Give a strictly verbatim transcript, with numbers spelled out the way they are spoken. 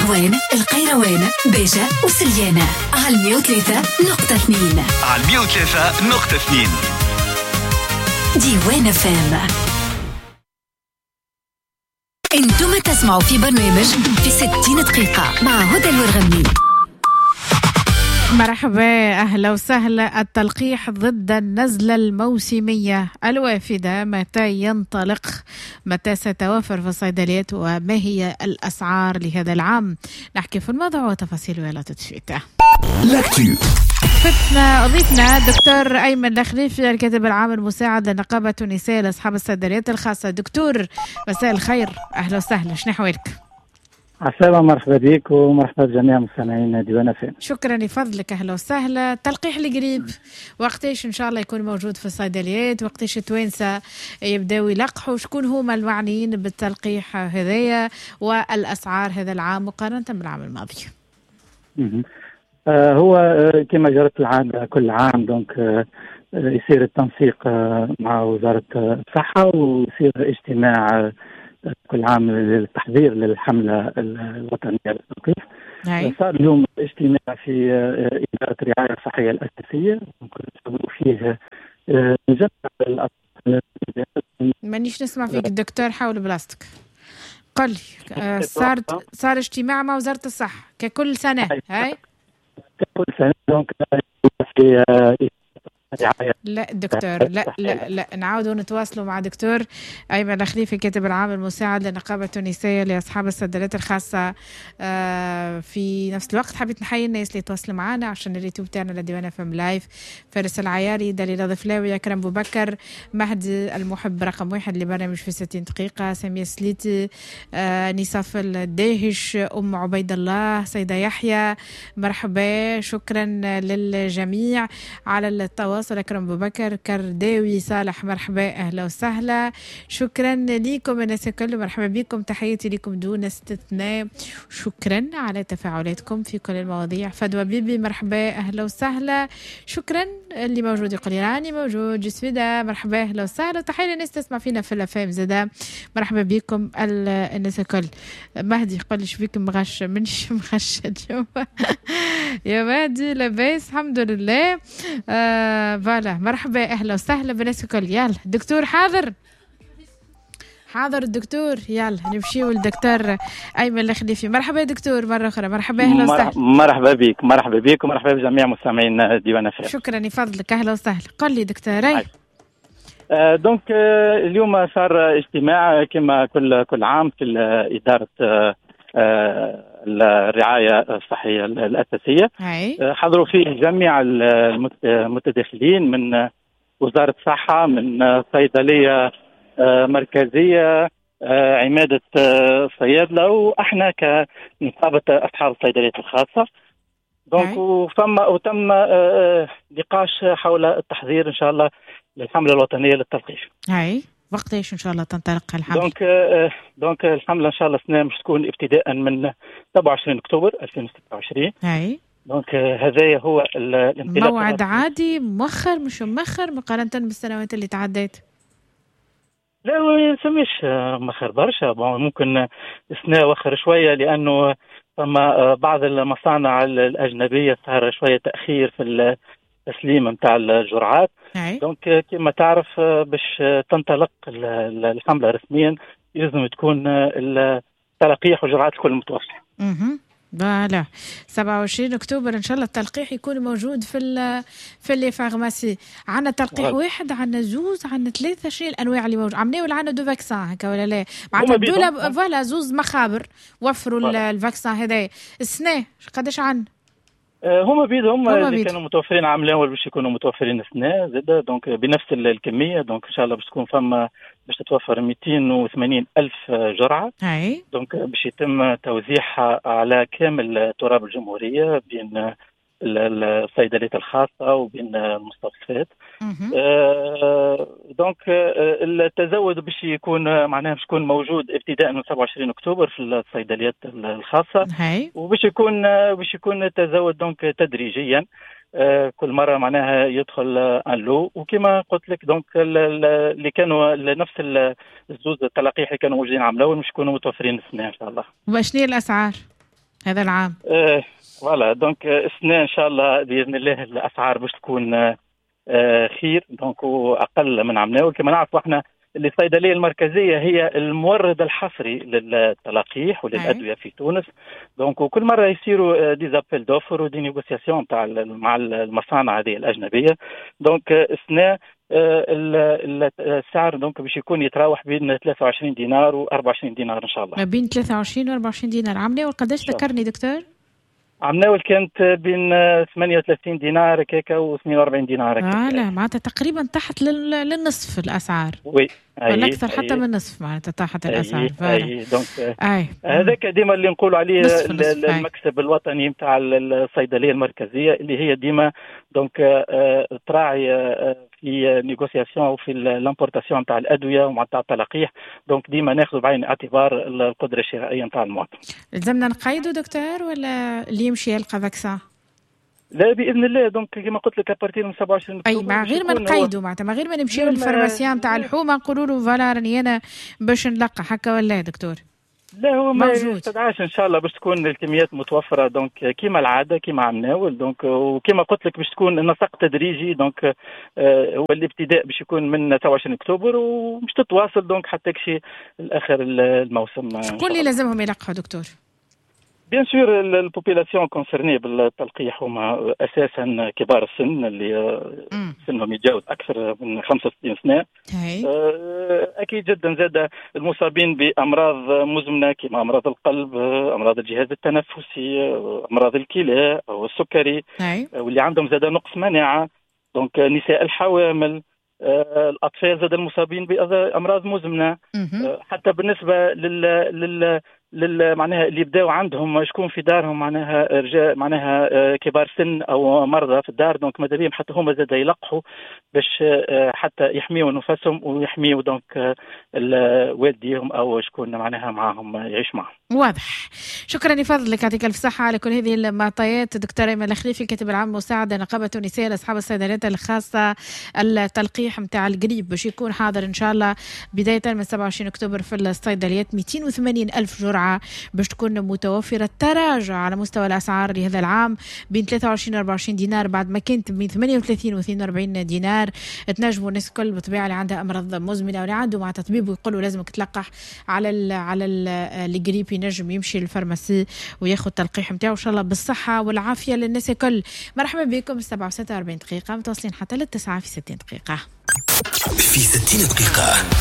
حلوان، القيروان، بيجة وسليانة. على مية وثلاثة نقطة اثنين. على مية وثلاثة نقطة اثنين ديوان فام. انتم تسمعوا في برنامج في ستين دقيقة مع هدى الورغمي. مرحبا، أهلا وسهلا. التلقيح ضد النزلة الموسمية الوافدة متى ينطلق؟ متى ستوفر في الصيدليات؟ وما هي الأسعار لهذا العام؟ نحكي في الموضوع وتفاصيل ولا تتشيته. فتنا ضيفنا دكتور أيمن الخليفي، الكاتب العام المساعد لنقابة النساء لأصحاب الصيدليات الخاصة. دكتور مساء الخير، أهلا وسهلا، شنو حوالك؟ السلام، مرحبا بك ومرحبا بجميع مستمعين ديوان فام. شكرا لفضلك، اهلا وسهلا. تلقيح القريب وقتاش ان شاء الله يكون موجود في الصيدليات؟ وقتاش التوانسه يبداو يلقحوا؟ شكون هما المعنيين بالتلقيح هذايا؟ والاسعار هذا العام مقارنه بالعام الماضي؟ آه هو آه كما جرت العاده كل عام، دونك آه يصير التنسيق آه مع وزاره الصحه، ويصير اجتماع آه كل عام للتحضير للحملة الوطنية للتلقيح. صار اليوم اجتماع في إدارة الرعاية الصحية الأساسية، فيه جمع. مانيش نسمع فيك الدكتور، حاول بلاستيك. قل لي، صار صار اجتماع مع وزارة الصحة ككل سنة؟ هاي ككل سنة، دونك في لا دكتور، لا لا لا نعاودوا نتواصلوا مع دكتور أيمن الخليفي، الكاتب العام المساعد لنقابة النساء لأصحاب الصيدليات الخاصة. آه في نفس الوقت حبيت نحيي الناس اللي تواصلوا معنا عشان اليوتيوب تاعنا لديوانا فم لايف. فارس العياري، دليل ضفلاوي، أكرم أبو بكر، مهدي المحب رقم واحد لبرنامج في ستين دقيقة، سمية سليتي، آه نصاف الداهش، أم عبيد الله، سيدة يحيى، مرحبا، شكرا للجميع على التواصل. أكرم أبو بكر، كرداوي، صالح، مرحبا، أهلا وسهلا، شكرا لكم الناس الكل، مرحبا بكم، تحياتي لكم دون استثناء، شكرا على تفاعلاتكم في كل المواضيع. فدوى بيبي، مرحبا، أهلا وسهلا، شكرا. اللي موجود يقول راني موجود. جسفيدة، مرحبا، أهلا وسهلا، تحية الناس تسمع فينا في الأفام زادا، مرحبا بكم الناس الكل. مهدي يقول ليش بيكم مغش؟ منش مغش اليوم يا مهدي؟ لاباس الحمد لله. آه فوالا، مرحبا، اهلا وسهلا بالناس الكل. يلا دكتور حاضر حاضر الدكتور، يلا نمشيو للدكتور أيمن الخليفي. مرحبا دكتور مرة أخرى، مرحبا، أهلا وسهلا. مرحبا بك، مرحبا بك ومرحبا بجميع مستمعين ديوان فام. شكرا لفضلك، أهلا وسهلا. قل لي دكتور. أي آه دونك آه اليوم صار اجتماع كما كل كل عام في إدارة آه آه الرعاية الصحية الأساسية. آه حضروا فيه جميع المتداخلين من وزارة الصحة، من صيدلية آه مركزية، آه عمادة آه صيادلة، وإحنا كنقابة أصحاب الصيدليات الخاصة. دونك وتم وتم آه نقاش حول التحضير إن شاء الله للحملة الوطنية للتلقيح. هاي وقتاش إن شاء الله تنطلق الحملة؟ دونك آه دونك الحملة إن شاء الله السنة مش تكون ابتداء من سبعة وعشرين أكتوبر ألفين وستة وعشرين. هاي دونك آه هذا هو الانطلاق. موعد عادي مؤخر مش مؤخر مقارنة بالسنوات اللي تعدت؟ لا ما يسميش مؤخر برشا، ممكن سنة وخر شوية، لأنه فما بعض المصانع الأجنبية صار شوية تأخير في التسليم متاع الجرعات. دونك كما تعرف باش تنطلق الحملة رسميا لازم تكون التلقيح والجرعات الكل متوفرة. اها فوالا، سبعة وعشرين أكتوبر إن شاء الله التلقيح يكون موجود في ال في اللي فارماسي. عنا تلقيح واحد، عنا زوز، عنا ثلاثة؟ شنو الأنواع اللي موجود؟ عملنا ولا عنا دو فاكسان هكا ولا لا؟ معناتها دولا فوالا زوز مخابر وفروا الفاكسان هذا. السنة قداش عنا؟ هما بيدهم اللي كانوا متوفرين عام الاول باش يكونوا متوفرين السنه زاده، دونك بنفس الكميه. دونك ان شاء الله باش تكون فما باش تتوفر مئتين وثمانين ألف جرعه. أي. دونك باش يتم توزيعها على كامل تراب الجمهوريه بين الصيدليات الخاصه وبين المستوصفات. آه دونك آه التزود باش يكون معناها باش يكون موجود ابتداء من سبعة وعشرين أكتوبر في الصيدليات الخاصه. هاي. وباش يكون آه باش يكون التزود دونك تدريجيا. آه كل مره معناها يدخل ان لو، وكما قلت لك دونك اللي كانوا نفس الزوز التلقيح اللي كانوا موجودين عام الاول مش يكونوا متوفرين السنه ان شاء الله. وشنو الاسعار؟ هذا العام. آه فوالا دونك السنة إن شاء الله بإذن الله الأسعار باش تكون آه خير دونك وأقل من عام ناول. كما نعرف احنا اللي الصيدلية المركزية هي المورد الحصري للتلقيح وللأدوية في تونس. دونك وكل مرة يصيروا دي زابيل دوفر ودي نيغوسياسيون تاع مع المصانع هذه الأجنبية. دونك السنة السعر دونك باش يكون يتراوح بين ثلاثة وعشرين دينار و أربعة وعشرين دينار ان شاء الله. ما بين ثلاثة وعشرين و أربعة وعشرين دينار. عام ناول قداش ذكرني دكتور؟ عام ناول كانت بين ثمانية وثلاثين دينار كيكا و ثمانية وأربعين دينار. اه لا معناتها تقريبا تحت للنصف الاسعار. وي ولا اكثر حتى من النصف معناتها تحت الاسعار. اي دونك هذاك ديما اللي نقولوا عليه نصف نصف المكسب الوطني نتاع الصيدليه المركزيه اللي هي ديما دونك تراعي في نيغوسياسيون وفي الامبورتاسيون نتاع الادويه ومع تاع التلقيح. دونك ديما ناخذ بعين الاعتبار القدره الشرائيه نتاع المواطن. لازمنا نقيدوا دكتور ولا اللي يمشي يلقى فاكسان؟ لا باذن الله. دونك كما قلت لك ابارتير من سبعة وعشرين اي مع غير ما نقيدوا معناتها ما غير ما نمشيو للفارماسيان نتاع الحومه نقولوا له فوالا راني انا باش نلقى هكا ولا دكتور؟ لا هو ما يستدعاش ان شاء الله باش تكون الكميات متوفره دونك كيما العاده كيما عم ناول. دونك وكما قلت لك باش تكون النسق تدريجي. دونك آه هو الابتداء باش يكون من تسعة وعشرين اكتوبر ومش تتواصل دونك حتى كشي الاخر الموسم. شكون اللي لازمهم يلقحوا دكتور؟ بيان سور البوبيلاسيون كونسيرني بالتلقيح هما اساسا كبار السن اللي سنهم يتجاوز اكثر من خمسة وستين سنه. اكيد جدا زاد المصابين بامراض مزمنه كما امراض القلب امراض الجهاز التنفسي امراض الكلى او السكري واللي عندهم زاد نقص مناعه. دونك نساء الحوامل الاطفال زاد المصابين بامراض مزمنه. حتى بالنسبه لل لل لل معناها اللي بداوا عندهم شكون في دارهم معناها رجال معناها كبار سن او مرضى في الدار. دونك ماذا بيهم حتى هما زاد يلقحوا باش حتى يحميوا نفسهم ويحميوا دونك والديهم او شكون معناها معاهم يعيش معهم. واضح. شكرا لفضلك يعطيك الف صحه على كل هذه المعطيات. دكتور ايمن الخليفي الكاتب العام مساعد نقابه تونسيه لاصحاب الصيدليات الخاصه التلقيح نتاع القريب باش يكون حاضر ان شاء الله بدايه من سبعة وعشرين اكتوبر في الصيدليات. مئتين وثمانين الف جرعه باش تكون متوفرة. تراجع على مستوى الأسعار لهذا العام بين ثلاثة وعشرين و أربعة وعشرين دينار بعد ما كانت بين ثمانية وثلاثين و اثنين وأربعين دينار. تنجموا الناس الكل بالطبيعة اللي عندها أمراض مزمنة واللي عنده مع طبيب ويقولوا لازمك تلقح على ال على الجريب ينجم يمشي للفارماسي وياخذ تلقيح نتاعو. إن شاء الله بالصحة والعافية للناس الكل. مرحبا بكم. السبعة وستة وأربعين دقيقة متواصلين حتى للتسعة في ستين دقيقة. في ستين دقيقة